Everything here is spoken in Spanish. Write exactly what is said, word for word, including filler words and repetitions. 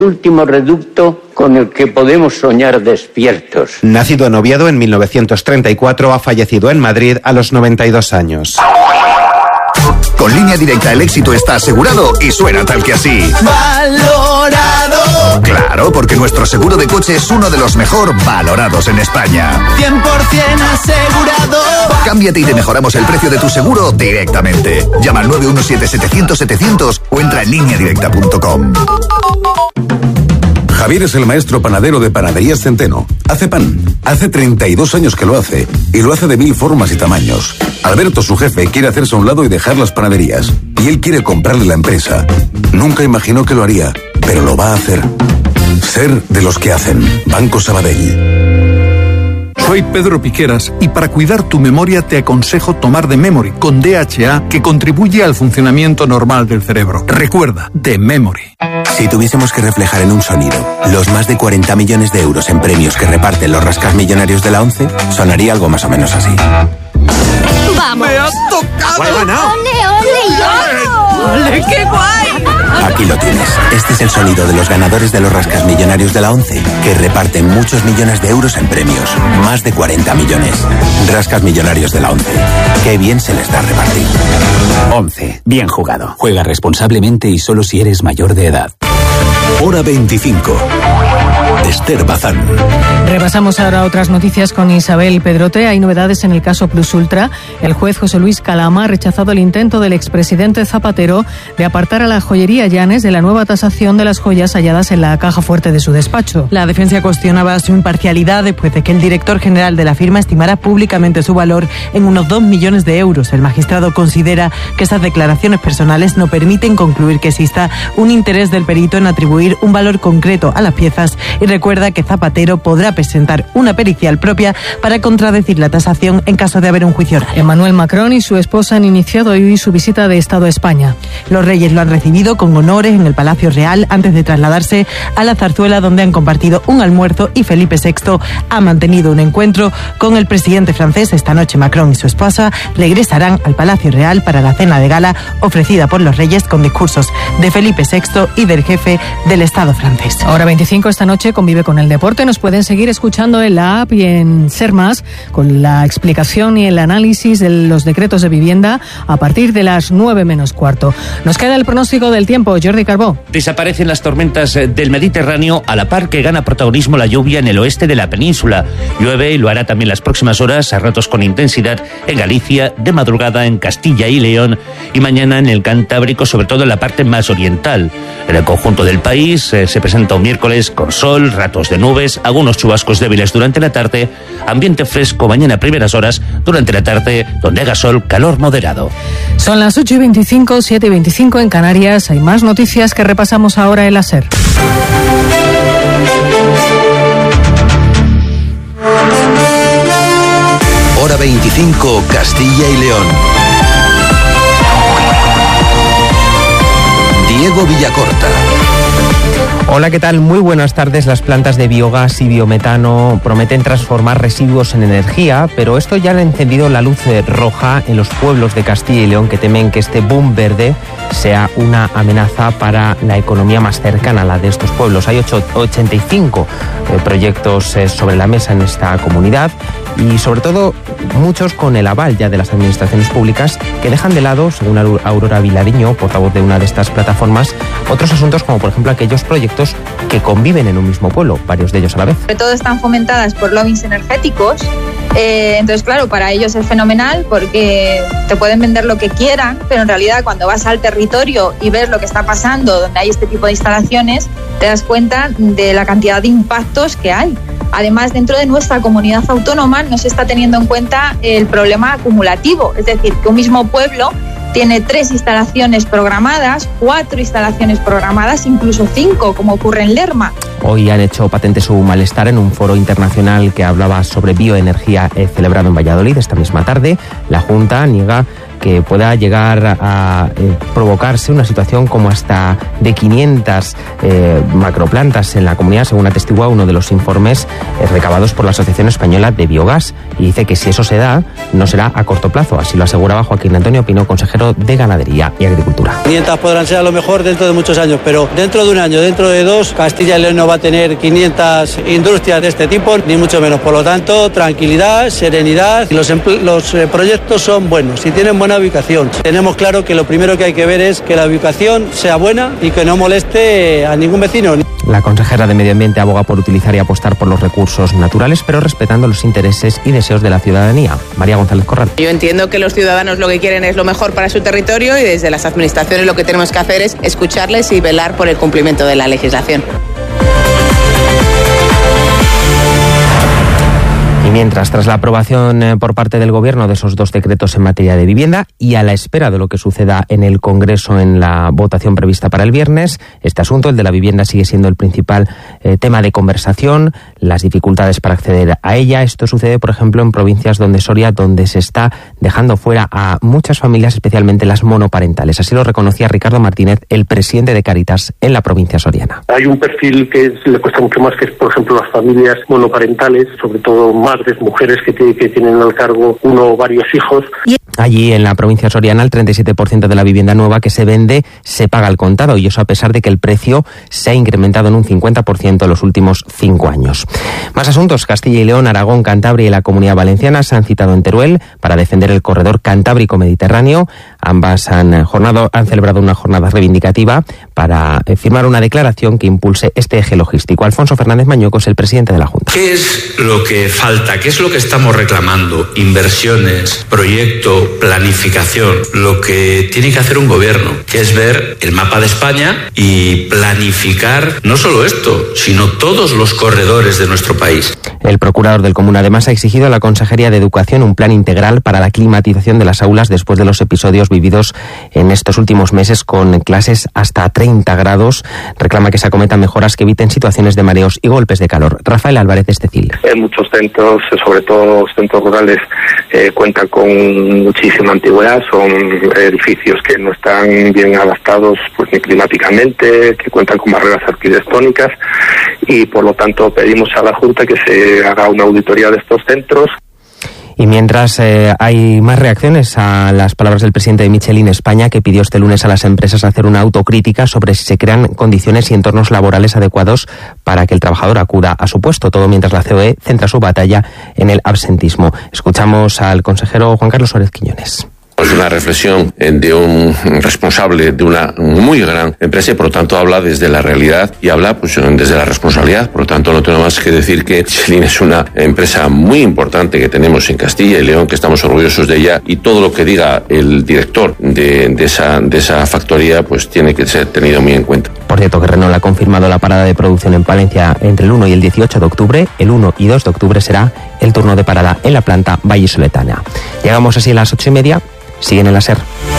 último reducto con el que podemos soñar despiertos. Nacido en Oviedo en mil novecientos treinta y cuatro, ha fallecido en Madrid a los noventa y dos años. Con Línea Directa el éxito está asegurado y suena tal que así. ¡Valorado! Claro, porque nuestro seguro de coche es uno de los mejor valorados en España. cien por ciento asegurado. Cámbiate y te mejoramos el precio de tu seguro directamente. Llama al nueve uno siete, setecientos, setecientos o entra en línea directa punto com. Javier es el maestro panadero de Panaderías Centeno. Hace pan. Hace treinta y dos años que lo hace. Y lo hace de mil formas y tamaños. Alberto, su jefe, quiere hacerse a un lado y dejar las panaderías. Y él quiere comprarle la empresa. Nunca imaginó que lo haría, pero lo va a hacer. Ser de los que hacen. Banco Sabadell. Soy Pedro Piqueras y para cuidar tu memoria te aconsejo tomar The Memory con D H A, que contribuye al funcionamiento normal del cerebro. Recuerda, The Memory. Si tuviésemos que reflejar en un sonido los más de cuarenta millones de euros en premios que reparten los rascas millonarios de la ONCE, sonaría algo más o menos así. ¡Vamos! ¡Me has tocado! ¡Ole, ole, yo! ¡Ole, qué guay! Aquí lo tienes. Este es el sonido de los ganadores de los rascas millonarios de la ONCE, que reparten muchos millones de euros en premios. Más de cuarenta millones. Rascas millonarios de la ONCE. Qué bien se les da repartir. ONCE. Bien jugado. Juega responsablemente y solo si eres mayor de edad. Hora veinticinco. Esther Bazán. Repasamos ahora otras noticias con Isabel Pedrote. Hay novedades en el caso Plus Ultra. El juez José Luis Calama ha rechazado el intento del expresidente Zapatero de apartar a la joyería Llanes de la nueva tasación de las joyas halladas en la caja fuerte de su despacho. La defensa cuestionaba su imparcialidad después de que el director general de la firma estimara públicamente su valor en unos dos millones de euros. El magistrado considera que esas declaraciones personales no permiten concluir que exista un interés del perito en atribuir un valor concreto a las piezas y recuerda que Zapatero podrá presentar una pericial propia para contradecir la tasación en caso de haber un juicio oral. Emmanuel Macron y su esposa han iniciado hoy su visita de Estado a España. Los reyes lo han recibido con honores en el Palacio Real antes de trasladarse a la Zarzuela, donde han compartido un almuerzo, y Felipe sexto ha mantenido un encuentro con el presidente francés. Esta noche Macron y su esposa regresarán al Palacio Real para la cena de gala ofrecida por los reyes con discursos de Felipe sexto y del jefe del Estado francés. Ahora veinticinco esta noche convive con el deporte. Nos pueden seguir escuchando en la app y en Ser Más con la explicación y el análisis de los decretos de vivienda a partir de las nueve menos cuarto. Nos queda el pronóstico del tiempo. Jordi Carbó. Desaparecen las tormentas del Mediterráneo a la par que gana protagonismo la lluvia en el oeste de la península. Llueve y lo hará también las próximas horas, a ratos con intensidad, en Galicia, de madrugada en Castilla y León y mañana en el Cantábrico, sobre todo en la parte más oriental. En el conjunto del país eh, se presenta un miércoles con sol, ratos de nubes, algunos chubascos débiles durante la tarde, ambiente fresco mañana a primeras horas, durante la tarde donde haga sol, calor moderado. Son las ocho y veinticinco, siete y veinticinco en Canarias. Hay más noticias que repasamos ahora en la SER. Hora veinticinco, Castilla y León. Diego Villacorta. Hola, ¿qué tal? Muy buenas tardes. Las plantas de biogás y biometano prometen transformar residuos en energía, pero esto ya ha encendido la luz roja en los pueblos de Castilla y León, que temen que este boom verde sea una amenaza para la economía más cercana a la de estos pueblos. Hay ochenta y cinco eh, proyectos eh, sobre la mesa en esta comunidad y sobre todo muchos con el aval ya de las administraciones públicas, que dejan de lado, según Aurora Vilariño, portavoz de una de estas plataformas, otros asuntos como por ejemplo aquellos proyectos que conviven en un mismo pueblo, varios de ellos a la vez. Sobre todo están fomentadas por lobbies energéticos, eh, entonces claro, para ellos es fenomenal porque te pueden vender lo que quieran, pero en realidad cuando vas al territorio y ves lo que está pasando donde hay este tipo de instalaciones, te das cuenta de la cantidad de impactos que hay. Además, dentro de nuestra comunidad autónoma no se está teniendo en cuenta el problema acumulativo, es decir, que un mismo pueblo tiene tres instalaciones programadas, cuatro instalaciones programadas, incluso cinco, como ocurre en Lerma. Hoy han hecho patente su malestar en un foro internacional que hablaba sobre bioenergía eh, celebrado en Valladolid esta misma tarde. La Junta niega que pueda llegar a eh, provocarse una situación como hasta de quinientas eh, macroplantas en la comunidad, según atestigua uno de los informes eh, recabados por la Asociación Española de Biogás. Y dice que si eso se da, no será a corto plazo. Así lo aseguraba Joaquín Antonio Pino, consejero de Ganadería y Agricultura. quinientas podrán ser a lo mejor dentro de muchos años, pero dentro de un año, dentro de dos, Castilla y León no va a tener quinientas industrias de este tipo, ni mucho menos. Por lo tanto, tranquilidad, serenidad. Los, los eh, proyectos son buenos y tienen buena ubicación. Tenemos claro que lo primero que hay que ver es que la ubicación sea buena y que no moleste a ningún vecino. La consejera de Medio Ambiente aboga por utilizar y apostar por los recursos naturales, pero respetando los intereses y deseos de la ciudadanía. María González Corral. Yo entiendo que los ciudadanos lo que quieren es lo mejor para su territorio y desde las administraciones lo que tenemos que hacer es escucharles y velar por el cumplimiento de la legislación. Y mientras, tras la aprobación eh, por parte del Gobierno de esos dos decretos en materia de vivienda y a la espera de lo que suceda en el Congreso en la votación prevista para el viernes, este asunto, el de la vivienda, sigue siendo el principal eh, tema de conversación, las dificultades para acceder a ella. Esto sucede, por ejemplo, en provincias donde Soria, donde se está dejando fuera a muchas familias, especialmente las monoparentales. Así lo reconocía Ricardo Martínez, el presidente de Cáritas en la provincia soriana. Hay un perfil que le cuesta mucho más, que es, por ejemplo, las familias monoparentales, sobre todo madres, mujeres que, t- que tienen al cargo uno o varios hijos. Allí, en la provincia soriana, el treinta y siete por ciento de la vivienda nueva que se vende se paga al contado, y eso a pesar de que el precio se ha incrementado en un cincuenta por ciento en los últimos cinco años. Más asuntos. Castilla y León, Aragón, Cantabria y la Comunidad Valenciana se han citado en Teruel para defender el corredor cantábrico-mediterráneo. Ambas han, jornado, han celebrado una jornada reivindicativa para firmar una declaración que impulse este eje logístico. Alfonso Fernández Mañueco es el presidente de la Junta. ¿Qué es lo que falta? ¿Qué es lo que estamos reclamando? Inversiones, proyecto, planificación. Lo que tiene que hacer un gobierno, que es ver el mapa de España y planificar no solo esto, sino todos los corredores de nuestro país. El procurador del Común además ha exigido a la Consejería de Educación un plan integral para la climatización de las aulas después de los episodios vividos en estos últimos meses con clases hasta treinta grados. Reclama que se acometan mejoras que eviten situaciones de mareos y golpes de calor. Rafael Álvarez Estecil. En muchos centros, sobre todo centros rurales, eh, cuentan con muchísima antigüedad, son edificios que no están bien adaptados pues ni climáticamente, que cuentan con barreras arquitectónicas, y por lo tanto pedimos a la Junta que se haga una auditoría de estos centros. Y mientras eh, hay más reacciones a las palabras del presidente de Michelin España, que pidió este lunes a las empresas hacer una autocrítica sobre si se crean condiciones y entornos laborales adecuados para que el trabajador acuda a su puesto, todo mientras la C O E centra su batalla en el absentismo. Escuchamos al consejero Juan Carlos Suárez Quiñones. Es una reflexión de un responsable de una muy gran empresa y por lo tanto habla desde la realidad y habla pues desde la responsabilidad. Por lo tanto no tengo más que decir que Michelin es una empresa muy importante que tenemos en Castilla y León, que estamos orgullosos de ella, y todo lo que diga el director de, de, esa, de esa factoría pues tiene que ser tenido muy en cuenta. Por cierto, que Renault ha confirmado la parada de producción en Palencia entre el uno y el dieciocho de octubre. El uno y dos de octubre será el turno de parada en la planta vallisoletana. Llegamos así a las ocho y media. Siguen en la SER.